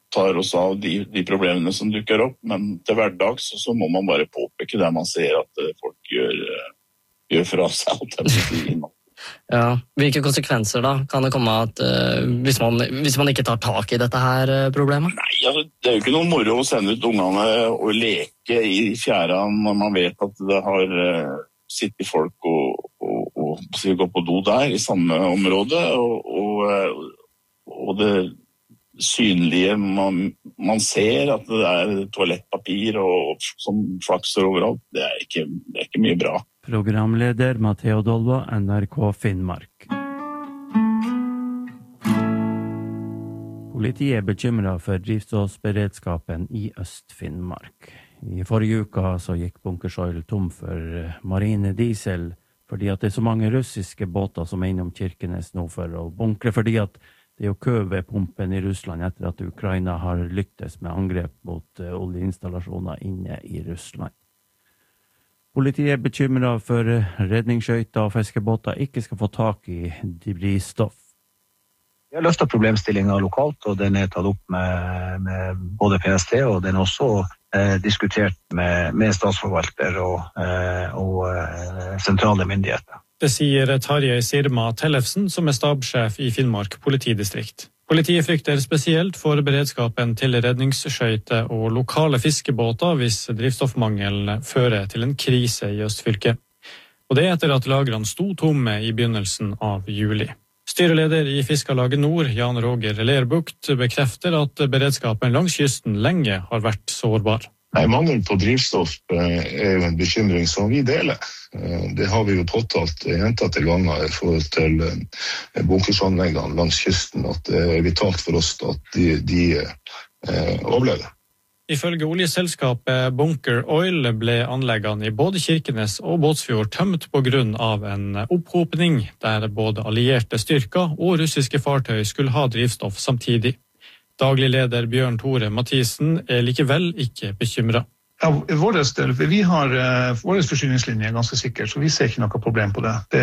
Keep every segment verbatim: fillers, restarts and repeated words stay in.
tar oss av de, de problemene som dukker opp, men til hverdags så, så må man bare påpeke det man ser at folk gjør, gjør fra seg alt det betyr. Ja, hvilke konsekvenser da kan det komme at uh, hvis, man, hvis man ikke tar tak i dette her uh, problemet? Nei, altså, det er jo ikke noe moro å sende ut ungene og leke i fjæra når man vet at det har uh, sittet folk og, og, og, og gå på do der i samme område, og, og, og det synlige man, man ser at det er toalettpapir og som flakser overalt, det er ikke, det er ikke mye bra. Programleder Matteo Dolva, N R K Finnmark. Politiet er bekymret for drivstoffberedskapen i Øst-Finnmark. I forrige uka så gikk Bunkersøyl tom for marine diesel, fordi at det er så mange russiske båter som er innom Kirkenes nå for å bunkre, fordi at det er jo kø ved pumpen i Russland etter at Ukraina har lyktes med angrep mot oljeinstallasjoner inne i Russland. Politiet er bekymret for redningsskøyter og fiskebåter ikke skal få tak i drivstoff. Vi har løftet problemstillingen lokalt, og den er tatt opp med, med både P S T, og den er også eh, diskutert med, med statsforvalter og, eh, og eh, sentrale myndigheter. Det sier Tarjei Sirma Tellefsen, som er stabssjef i Finnmark politidistrikt. Politiet frykter spesielt for beredskapen til redningsskøyter og lokale fiskebåter hvis drivstoffmangel fører til en krise i Østfylket. Og det etter at lagrene sto tomme i begynnelsen av juli. Styreleder i Fiskarlaget Nord, Jan Roger Lerbukt, bekrefter at beredskapen langs kysten lenge har vært sårbar. Nei, mangel på drivstoff er jo en bekymring som vi deler. Det har vi jo påtalt gjentatte ganger i forhold til bunkersanleggene langs kysten, at det er vitalt for oss at de, de eh, overlever. Ifølge oljeselskapet Bunker Oil ble anleggene i både Kirkenes og Båtsfjord tømt på grunn av en opphopning der både allierte styrker og russiske fartøy skulle ha drivstoff samtidig. Daglig leder Bjørn Tore Mathisen er likevel ikke bekymret. Ja, vår del, vi har uh, vår forsyningslinje er ganske sikker, så vi ser ikke noe problem på det. det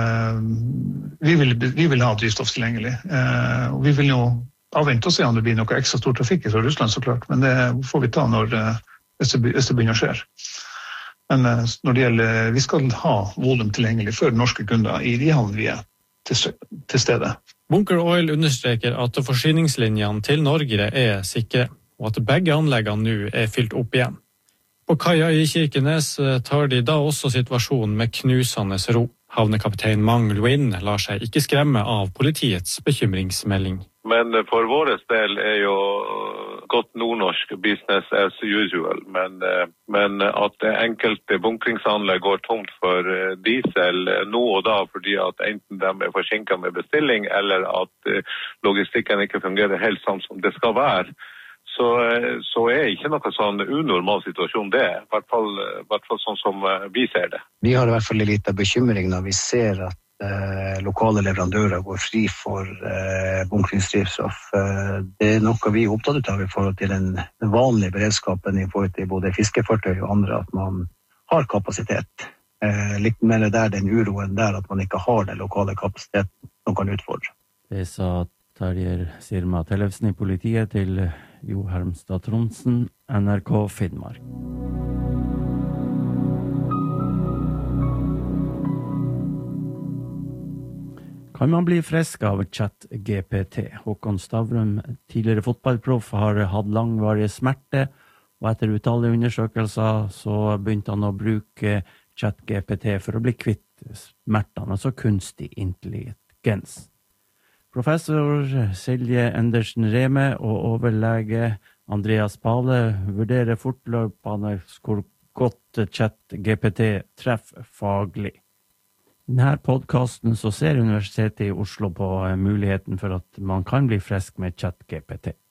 vi, vil, vi vil ha drivstoff tilgjengelig, uh, og vi vil jo avvente og se om det blir noe ekstra stor trafikk fra Russland, så klart, men det får vi ta når uh, hvis, det, hvis det begynner å skje. Men uh, når det gjelder, vi skal ha volum tilgjengelig for norske kunder i de havn vi er til, til stede. Bunker Oil understreker at forsyningslinjene til Norge er sikre, og at begge anleggene nå er fylt opp igjen. På kaia i Kirkenes tar de da også situasjonen med knusende ro. Havnekaptein Mang Luin lar seg ikke skremme av politiets bekymringsmelding. Men for vår del er jo godt nordnorsk business as usual, men, men at enkelte bunkringsanlegg går tomt for diesel nå og da fordi at enten de er forsinket med bestilling eller at logistikken ikke fungerer helt sånn som det skal være, så, så er ikke noe sånn unormal situasjon det, i hvert fall, i hvert fall sånn som vi ser det. Vi har i hvert fall litt av bekymring når vi ser at Eh, lokale leverandører går fri for eh, bunkringsdrivstoff. Eh, det er noe vi er opptatt av i forhold til den vanlige beredskapen i forhold til både fiskefartøy og andre, at man har kapasitet. Eh, litt mer der den uroen der at man ikke har den lokale kapasiteten som kan utfordre. Det sa Tarjei Sirma Tellefsen i politiet til Jo Hermstad Tronsen, N R K Finnmark. Kan man bli frisk av chat G P T? Håkon Stavrum, tidligere fotballproff, har hatt langvarige smerte, og etter utallige undersøkelser så begynte han å bruke chat G P T for å bli kvitt smertene, altså kunstig intelligens. Professor Silje Endersen Reme og overlege Andreas Pale vurderer fortløpende hvor godt chat G P T treffer faglig. I denne podcasten så ser Universitetet i Oslo på muligheten for at man kan bli frisk med chat G P T.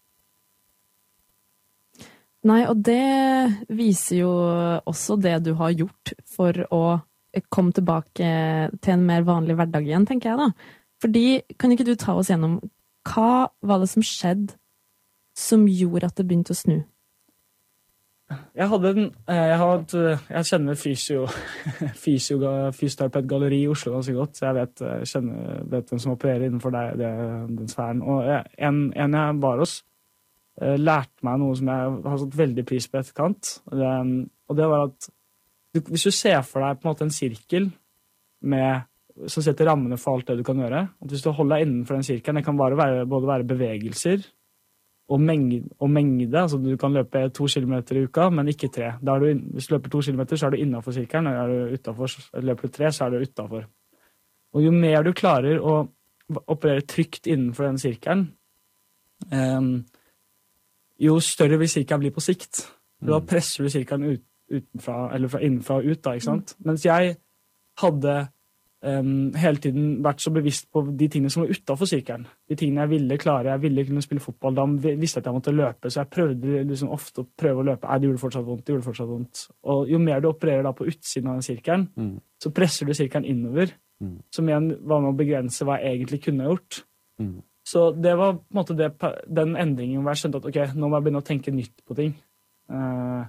Nei, og det viser jo også det du har gjort for å komme tilbake til en mer vanlig hverdag igjen, tenker jeg da. Fordi, kan ikke du ta oss gjennom, hva var det som skjedde som gjorde at det begynte å snu? Jeg hadde en, jeg, hadde, jeg kjenner fysio, fysio, fysioterapeut galleri i Oslo ganske godt, så jeg vet, jeg kjenner, vet hvem som opererer innenfor det, det, den sfæren. Og en, en jeg var hos, uh, lærte meg noe som jeg har satt veldig pris på etterkant. Um, og det var at du, hvis du ser for deg på en måte en sirkel med, som setter rammene for alt det du kan gjøre, at hvis du holder deg innenfor den sirkelen, det kan bare være, både være bevegelser og mengde, og mengde, altså du kan løpe to kilometer i uka, men ikke tre. Da er du, hvis du løper to kilometer, så er du innenfor sirkelen, og er du utenfor, løper du tre, så er du utenfor. Og jo mer du klarer å operere trygt innenfor den sirkelen, um, jo større vil sirkelen bli på sikt. Mm. Da presser du sirkelen ut, utenfra, eller fra innenfra og ut, da, ikke sant? Mm. Mens jeg hadde Um, hele tiden vært så bevisst på de tingene som var utenfor sirkelen. De tingene jeg ville klare, jeg ville kunne spille fotball, da visste jeg at jeg måtte løpe, så jeg prøvde liksom ofte å prøve å løpe. Nei, det gjorde fortsatt vondt, det gjorde fortsatt vondt. Og jo mer du opererer da på utsiden av den sirkelen, mm. så presser du sirkelen innover, mm. som igjen var med å begrense hva jeg egentlig kunne gjort. Mm. Så det var på en måte det, den endringen hvor jeg skjønte at ok, nå må jeg begynne å tenke nytt på ting. Uh,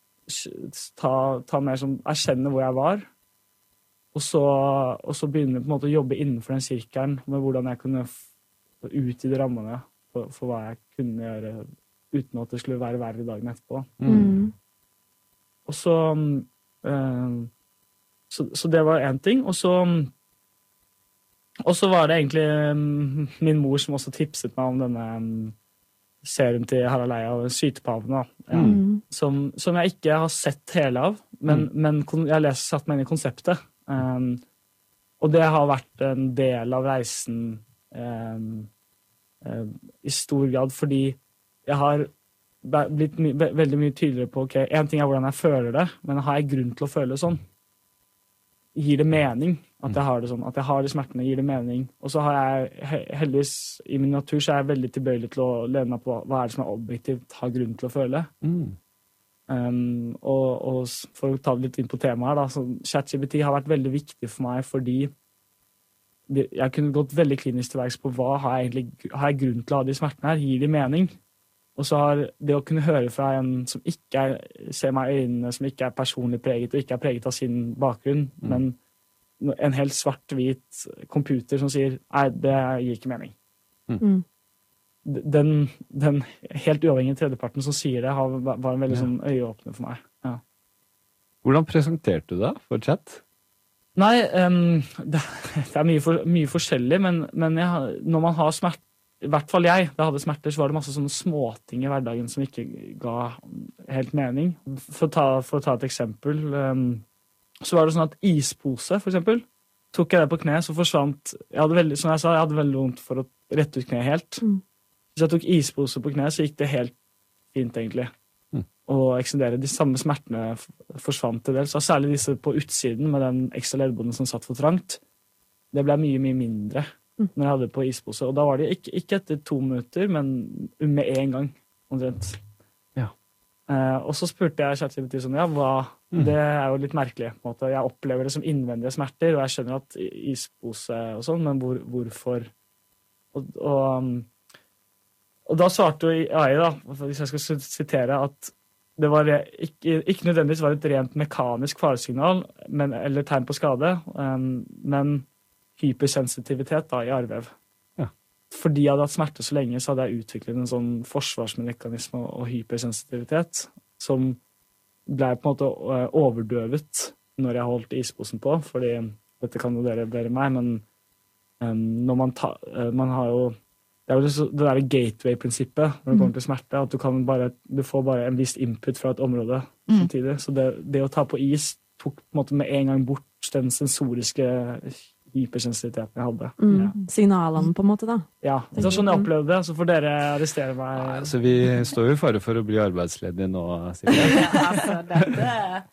ta, ta mer som, erkjenne hvor jeg var, Og så, og så begynne på en måte å jobbe innenfor den sirkelen med hvordan jeg kunne utvide rammene for, for hva jeg kunne gjøre uten at det skulle være verre dagen etterpå. Mm. Og så, øh, så Så det var én ting. Og så, og så var det egentlig min mor som også tipset meg om denne serien til Harald Eia og Sytepavene, ja, mm. som, som jeg ikke har sett hele av, men, mm. men jeg har lest, satt meg inn i konseptet. Um, og det har vært en del av reisen um, um, i stor grad, fordi jeg har blitt my veldig mye tydeligere på ok, en ting er hvordan jeg føler det, men har jeg grunn til å føle det sånn? Gir det mening at jeg har det sånn? At jeg har de smertene, gir det mening? Og så har jeg heldigvis, i min natur, så er jeg veldig tilbøyelig til å lene meg på hva er det som er objektivt har grunn til å føle. Mm. Um, og, og for å ta det litt inn på temaet her da, så ChatGPT har vært veldig viktig for meg fordi jeg kunne gått veldig klinisk til verks på hva har jeg egentlig har jeg grunn til å ha de smertene her, gir de mening? Og så har det å kunne høre fra en som ikke er, ser meg i øynene, som ikke er personlig preget og ikke er preget av sin bakgrunn, mm. men en helt svart-hvit computer som sier nei, det gir ikke mening. Mm. Den, den helt uavhengige tredjeparten som sier det, har, var en veldig ja. sånn øyeåpner for meg. Ja. Hvordan presenterte du det for chat? Nei, um, det, det er mye, for, mye forskjellig, men, men jeg, når man har smerte, i hvert fall jeg, da jeg hadde smerter, så var det masse sånne småting i hverdagen som ikke ga helt mening. For å ta, for å ta et eksempel, um, så var det sånn at ispose, for eksempel, tok jeg det på kne, så forsvant, jeg hadde veldig, som jeg sa, jeg hadde veldig vondt for å rette ut kne helt. Mm. Hvis jeg tok ispose på kne, så gikk det helt fint, egentlig. Mm. Og eksendere. De samme smertene forsvant til del. Så særlig disse på utsiden, med den ekstra leddbånden som satt for trangt, det ble mye, mye mindre mm. når jeg hadde på ispose. Og da var det ikke, ikke etter to minutter, men med en gang, omtrent. Ja. Eh, og så spurte jeg ChatGPT sånn, ja, hva... Mm. Det er jo litt merkelig, på en måte. Jeg opplever det som innvendige smerter, og jeg skjønner at ispose og sånn, men hvor, hvorfor? Og... og Og da svarte A I, da, hvis jeg skal sitere, at det var ikke, ikke nødvendigvis var et rent mekanisk faresignal, men, eller tegn på skade, um, men hypersensitivitet da, i arrvev. Ja. Fordi jeg hadde hatt smerte så lenge, så hadde jeg utviklet en sånn forsvarsmekanisme og hypersensitivitet, som ble på en måte overdøvet når jeg holdt isposen på, fordi dette kan jo dere bedre meg, men um, når man, ta, uh, man har jo det er jo det der gateway-prinsippet når det kommer til smerte, at du, kan bare, du får bare en viss input fra et område mm. samtidig. Så det, det å ta på is tok på en måte med en gang bort den sensoriske hypersensitiviteten jeg hadde. Mm. Ja. Signalene på en måte da. Ja, det er sånn jeg opplevde det, så får dere arrestere meg. Ja, så vi står jo i fare for å bli arbeidsledige nå, Silje. Ja, altså, dette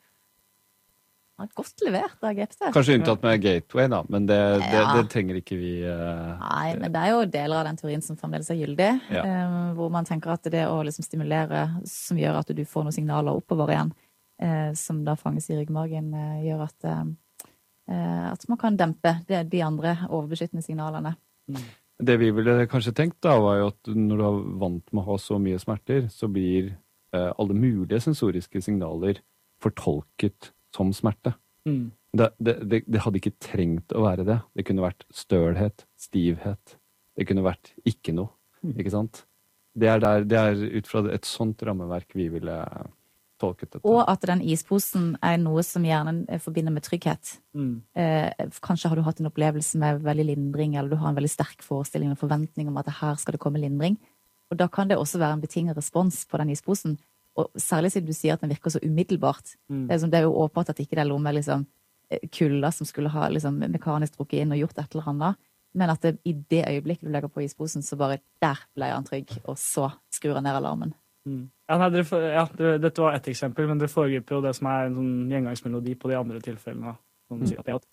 er godt levert av G P T. Kanskje unntatt med Gateway, da, men det, det, ja. det trenger ikke vi... Uh, Nei, men det er jo deler av den teorien som fremdeles er gyldig, ja. um, hvor man tenker at det å liksom stimulere, som gjør at du får noen signaler oppover igjen, uh, som da fanges i ryggmargen, uh, gjør at, uh, at man kan dempe det, de andre overbeskyttende signalene. Mm. Det vi ville kanskje tenkt da, var jo at når du er vant med å ha så mye smerter, så blir uh, alle mulige sensoriske signaler fortolket som smerte. Mm. Det, det, det, det hadde ikke trengt å være det. Det kunne vært stølhet, stivhet. Det kunne vært ikke noe, mm. ikke sant? det er, der, det er ut fra et sånt rammeverk vi ville tolket dette. Og at den isposen er noe som hjernen forbinder med trygghet. Mm. Eh, kanskje har du hatt en opplevelse med veldig lindring, eller du har en veldig sterk forestilling og forventning om at her skal det komme lindring. Og da kan det også være en betinget respons på den isposen. Og særlig siden du sier at den virker så umiddelbart. Mm. Det, er som, det er jo åpenbart at ikke det er noe med liksom, kulda som skulle ha liksom, mekanisk drukket inn og gjort et eller annet. Men at det, i det øyeblikket du legger på isposen, så bare der ble han trygg, og så skrur han ned alarmen. Mm. Ja, nei, dere, ja, dere, dette var ett eksempel, men det foregriper jo det som er en sånn gjengangsmelodi på de andre tilfellene. Som mm. sier at det